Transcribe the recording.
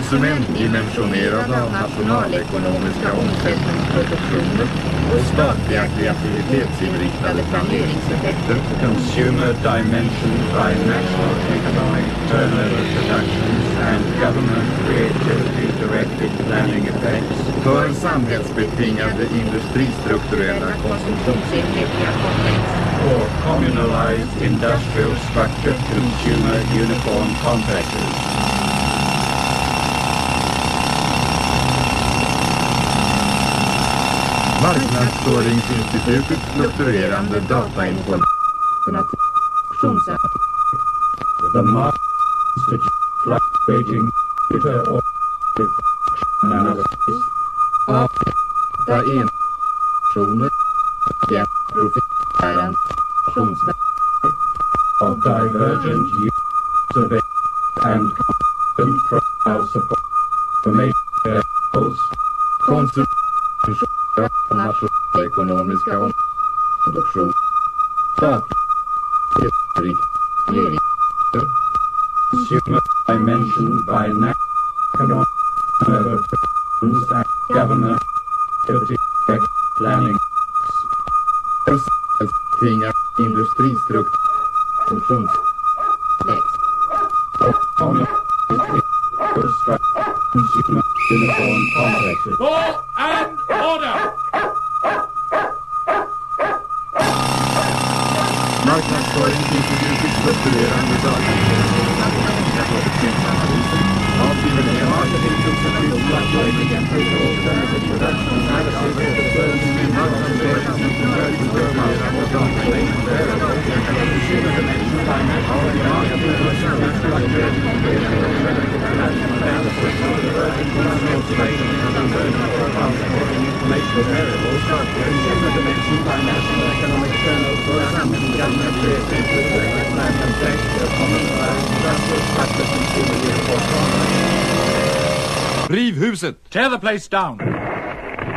konsumentdimensionerad av nationalekonomiska omsättningsproduktioner och statliga kreativitetsinriktade planeringseffekter. Consumer dimension by national economic turnover productions and government creativity directed planning effects. För samhällsbetingade industristrukturella konsumtionsenhetliga komplex. Or communalized industrial structure consumer uniform complexes. Marknadsföringsinstitutet fluktuerande datainformation. The Mark Institute fluctuating data or analysis. Informationer. Profilärande. Of divergent use of it and constant profile support information levels. Nationalekonomiska produktion. Consumer dimension by national economic and government activity planning. Tinga industristruktur. Funktions. Consumer uniform complexes. Law and order! Marknadsföringsinstitutet fluktuerande Riv huset! Tear the place down!